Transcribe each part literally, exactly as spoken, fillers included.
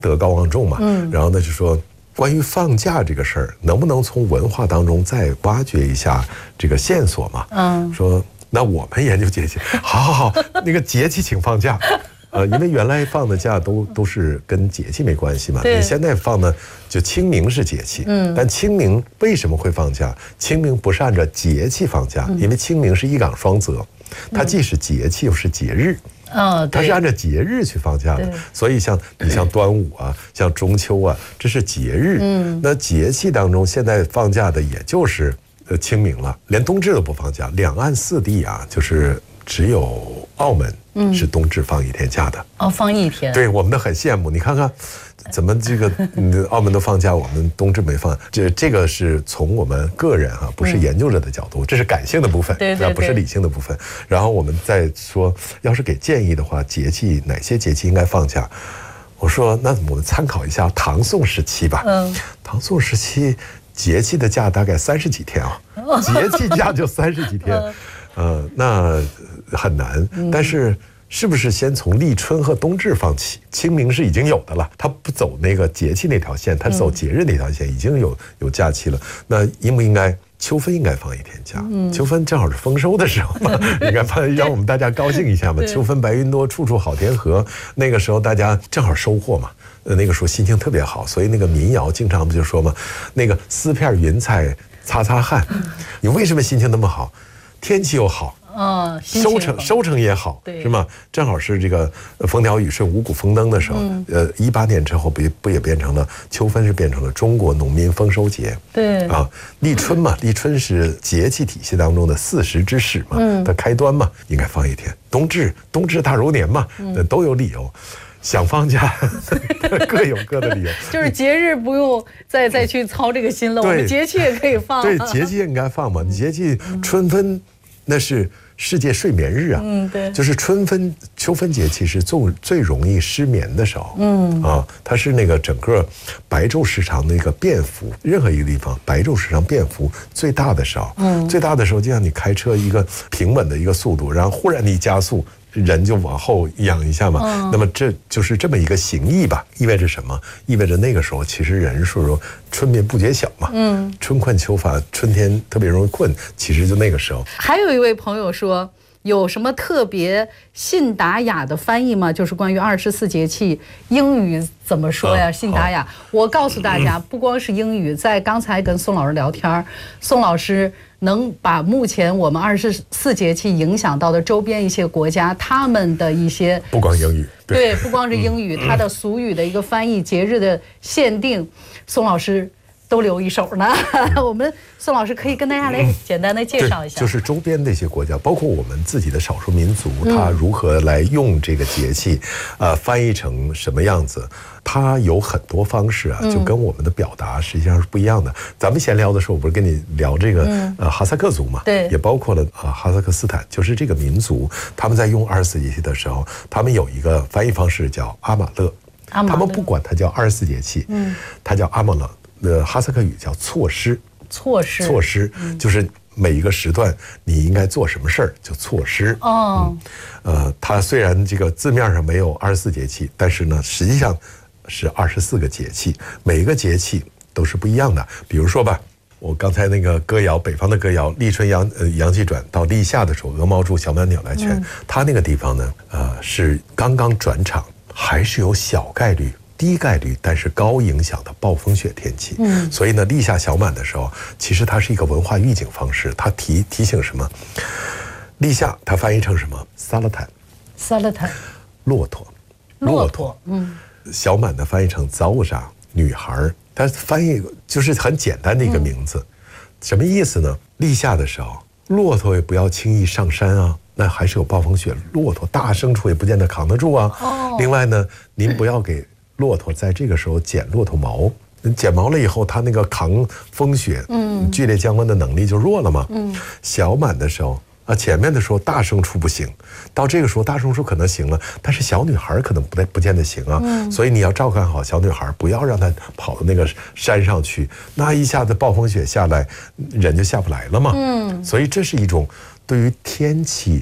德高望重嘛。嗯，然后呢就说，关于放假这个事儿，能不能从文化当中再挖掘一下这个线索嘛？嗯，说那我们研究节气，好好好，那个节气请放假。呃，因为原来放的假都都是跟节气没关系嘛，你现在放的就清明是节气，嗯，但清明为什么会放假？清明不是按照节气放假，因为清明是一岗双泽，它既是节气又是节日。嗯，它是按照节日去放假的，所以像你像端午啊，像中秋啊，这是节日。嗯，那节气当中现在放假的也就是呃清明了，连冬至都不放假。两岸四地啊，就是只有澳门是冬至放一天假的。 哦，放一天。 对，我们都很羡慕。你看看，怎么这个澳门都放假，我们冬至没放？这这个是从我们个人哈、啊，不是研究者的角度，这是感性的部分， 对对对， 不是理性的部分。然后我们再说，要是给建议的话，节气哪些节气应该放假？我说，那我们参考一下唐宋时期吧。嗯，唐宋时期节气的假大概三十几天啊，节气假就三十几天。呃，那很难，但是是不是先从立春和冬至放起？清明是已经有的了，它不走那个节气那条线，它走节日那条线，已经有有假期了。那应不应该秋分应该放一天假？嗯、秋分正好是丰收的时候嘛，应该放，让我们大家高兴一下嘛。秋分白云多，处处好田禾，那个时候大家正好收获嘛。呃，那个时候心情特别好，所以那个民谣经常不就说嘛，那个丝片云彩擦擦汗，你为什么心情那么好？天气又好， 嗯， 收成收成也好，是吗？正好是这个风调雨顺、五谷丰登的时候。嗯、呃，一八年之后不不也变成了秋分，是变成了中国农民丰收节。 对啊，立春嘛，立春是节气体系当中的四时之始嘛，嗯、它开端嘛，应该放一天。冬至，冬至大如年嘛，嗯、都有理由。想放假，各有各的理由。 就是节日不用再再去操这个心了，我们节气也可以放。 对，节气也应该放嘛。节气春分，那是世界睡眠日啊。嗯，对。就是春分、秋分节气是最最容易失眠的时候。嗯啊，它是那个整个白昼时长的一个变幅，任何一个地方白昼时长变幅最大的时候。嗯，最大的时候就像你开车一个平稳的一个速度，然后忽然你加速。人就往后仰一下嘛，嗯、那么这就是这么一个形意吧，意味着什么？意味着那个时候其实人是说春眠不觉晓嘛，嗯，春困秋乏，春天特别容易困，其实就那个时候。 还有一位朋友说，有什么特别信达雅的翻译吗？就是关于二十四节气，英语怎么说呀？信达雅，我告诉大家，不光是英语，在刚才跟宋老师聊天，宋老师能把目前我们二十四节气影响到的周边一些国家，他们的一些不光英语， 对，不光是英语，它的俗语的一个翻译、节日的限定，宋老师都留一手呢。我们宋老师可以跟大家来简单的介绍一下， 就是周边的一些国家，包括我们自己的少数民族，它如何来用这个节气，呃，翻译成什么样子。它有很多方式啊，就跟我们的表达实际上是不一样的。嗯、咱们闲聊的时候，我不是跟你聊这个、嗯、呃哈萨克族嘛？ 对， 也包括了啊、呃、哈萨克斯坦，就是这个民族，他们在用二十四节气的时候，他们有一个翻译方式叫阿玛勒， 阿玛勒他们不管它叫二十四节气，嗯，它叫阿玛勒，呃，哈萨克语叫措施， 措施， 措施，嗯、就是每一个时段你应该做什么事儿，就措施。哦、嗯，呃，它虽然这个字面上没有二十四节气，但是呢，实际上是二十四个节气，每一个节气都是不一样的。比如说吧，我刚才那个歌谣，北方的歌谣，立春阳呃阳气转，到立夏的时候，鹅毛竹小满鸟来泉，嗯、它那个地方呢，呃，是刚刚转场，还是有小概率、低概率，但是高影响的暴风雪天气。嗯，所以呢，立夏小满的时候，其实它是一个文化预警方式，它提提醒什么？立夏它翻译成什么？萨勒坦， 萨勒坦， 骆驼， 骆驼，嗯。 小满的翻译成早扎女孩，它翻译就是很简单的一个名字，嗯、什么意思呢？立夏的时候，骆驼也不要轻易上山啊，那还是有暴风雪，骆驼大牲畜也不见得扛得住啊。哦、另外呢，您不要给骆驼在这个时候剪骆驼毛，剪毛了以后，它那个扛风雪、嗯、剧烈降温的能力就弱了嘛。嗯，小满的时候。啊，前面的时候大牲畜不行，到这个时候大牲畜可能行了，但是小女孩可能不太不见得行啊。嗯、所以你要照看好小女孩，不要让她跑到那个山上去，那一下子暴风雪下来，人就下不来了嘛。嗯，所以这是一种对于天气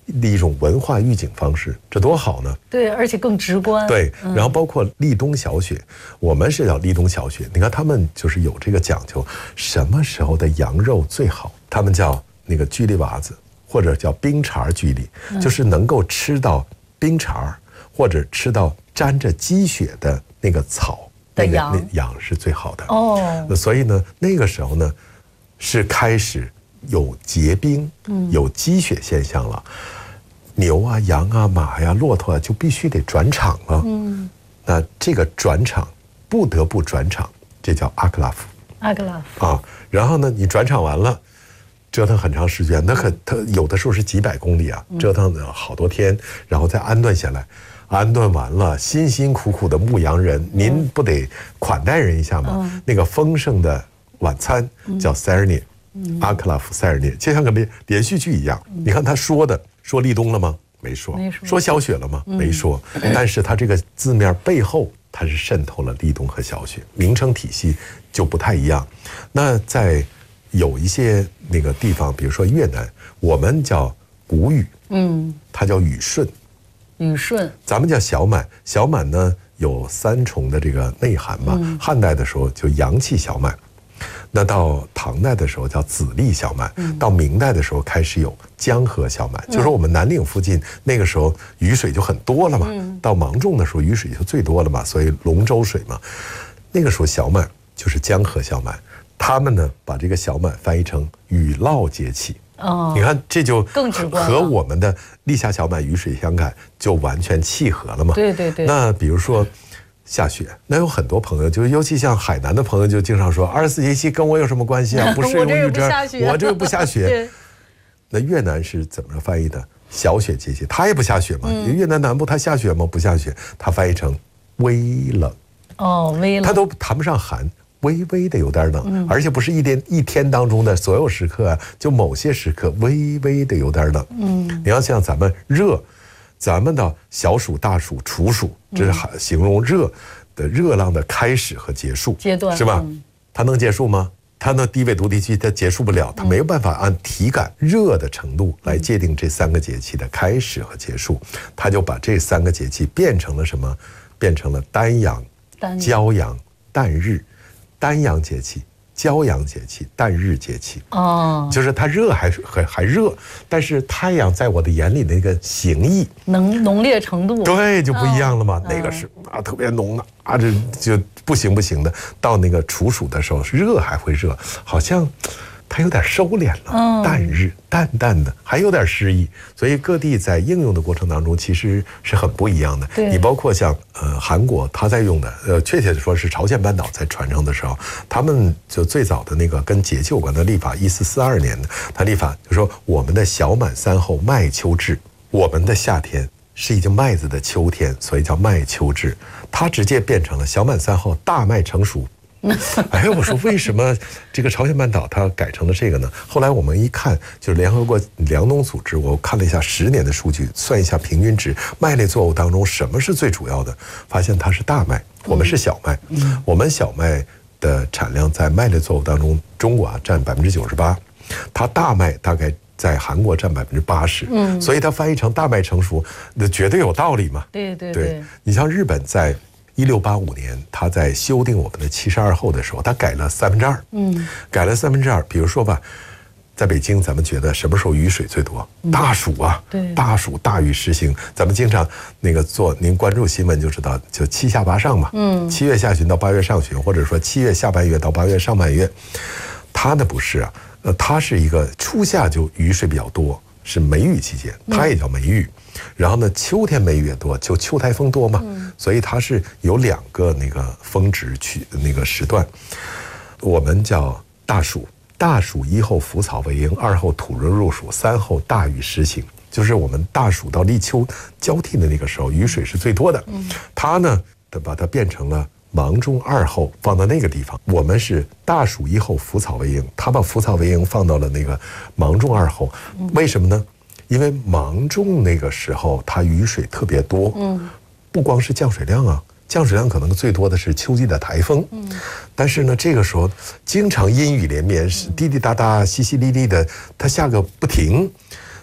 的一种文化预警方式，这多好呢？ 对，而且更直观。 对，然后包括立冬小雪，我们是叫立冬小雪。你看他们就是有这个讲究，什么时候的羊肉最好？他们叫那个居里娃子，或者叫冰碴居里，就是能够吃到冰碴，或者吃到沾着积雪的那个草的羊， 那羊是最好的哦。 那所以呢，那个时候呢，是开始有结冰、有积雪现象了。牛啊、羊啊、马呀、骆驼啊，就必须得转场了。嗯，那这个转场不得不转场，这叫阿克拉夫。 阿克拉夫啊，然后呢，你转场完了，折腾很长时间，那可它有的时候是几百公里啊，折腾了好多天，然后再安顿下来。安顿完了，辛辛苦苦的牧羊人，您不得款待人一下吗？嗯、那个丰盛的晚餐叫塞尔涅，嗯、阿克拉夫塞尔涅，就像个连连续剧一样。嗯、你看他说的，说立冬了吗？没说。 没说。 说小雪了吗？嗯、没说。但是他这个字面背后，它是渗透了立冬和小雪，名称体系就不太一样。那在有一些那个地方，比如说越南，我们叫谷雨，嗯，它叫雨顺。 雨顺， 咱们叫小满，小满呢有三重的这个内涵嘛。嗯、汉代的时候就阳气小满，那到唐代的时候叫紫历小满，嗯、到明代的时候开始有江河小满，嗯、就是我们南岭附近那个时候雨水就很多了嘛。嗯、到芒种的时候雨水就最多了嘛，所以龙舟水嘛。那个时候小满就是江河小满，他们呢把这个小满翻译成雨涝节气。哦，你看这就更直观， 和我们的立夏小满雨水相感就完全契合了嘛。 对对对。 那比如说下雪，那有很多朋友，就尤其像海南的朋友，就经常说二十四节气跟我有什么关系啊？不适用于这儿，我这个不下雪。那越南是怎么翻译的？小雪节气，它也不下雪嘛。嗯、越南南部它下雪吗？不下雪，它翻译成微冷。 哦，微冷。 它都谈不上寒。微微的有点冷，嗯、而且不是一天一天当中的所有时刻啊，就某些时刻微微的有点冷。嗯，你要像咱们热，咱们的小暑、大暑、处暑，这是形容热的热浪的开始和结束阶段， 是吧？嗯、它能结束吗？它那低纬度地区它结束不了，它没有办法按体感热的程度来界定这三个节气的开始和结束，它就把这三个节气变成了什么？变成了单阳、骄阳、旦日。单阳节气、骄阳节气、旦日节气，哦，就是它热还还还热，但是太阳在我的眼里那个形意、 能浓烈程度， 对，就不一样了嘛。哦、那个是啊，特别浓的啊，这就不行不行的。到那个处暑的时候，热还会热，好像它有点收敛了，嗯、淡日淡淡的，还有点诗意。所以各地在应用的过程当中，其实是很不一样的。你包括像呃韩国，他在用的，呃确切的说是朝鲜半岛在传承的时候，他们就最早的那个跟节气有关的历法，一四四二年的，他历法就说我们的小满三后麦秋至，我们的夏天是已经麦子的秋天，所以叫麦秋至。它直接变成了小满三后大麦成熟。哎，我说为什么这个朝鲜半岛它改成了这个呢？后来我们一看，就是联合国粮农组织，我看了一下十年的数据，算一下平均值，麦类作物当中什么是最主要的？发现它是大麦，我们是小麦。嗯、我们小麦的产量在麦类作物当中，中国啊占百分之九十八，它大麦大概在韩国占百分之八十。嗯，所以它翻译成大麦成熟，那绝对有道理嘛。 对对 对, 对，你像日本在一六八五年，他在修订我们的七十二候的时候，他改了三分之二，嗯，改了三分之二。比如说吧，在北京，咱们觉得什么时候雨水最多？嗯、大暑啊， 对， 大暑大雨时行。咱们经常那个做，您关注新闻就知道，就七下八上嘛，嗯，七月下旬到八月上旬，或者说七月下半月到八月上半月，它呢不是啊，呃，它是一个初夏就雨水比较多，是梅雨期间，它也叫梅雨。嗯然后呢，秋天梅雨也多，就秋台风多嘛，嗯、所以它是有两个那个峰值区那个时段。我们叫大暑，大暑一后腐草为营，二后土热入暑，三后大雨时行。就是我们大暑到立秋交替的那个时候，雨水是最多的。嗯、它呢，把它变成了芒种二后，放到那个地方。我们是大暑一后腐草为营，它把腐草为营放到了那个芒种二后，为什么呢？因为芒种那个时候，它雨水特别多，嗯，不光是降水量啊，降水量可能最多的是秋季的台风，嗯，但是呢，这个时候经常阴雨连绵，滴滴答答、淅淅沥沥的，它下个不停，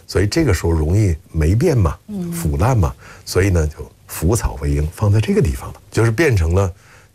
所以这个时候容易霉变嘛，腐烂嘛，所以呢就腐草为缨放在这个地方了，就是变成了